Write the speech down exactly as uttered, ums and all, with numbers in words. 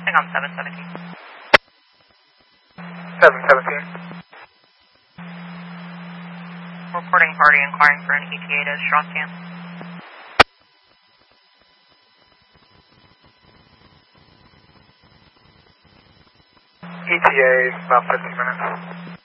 crossing on seven seventeen. seven seventeen. Reporting party inquiring for an E T A to Strauss Camp. E T A, about fifteen minutes.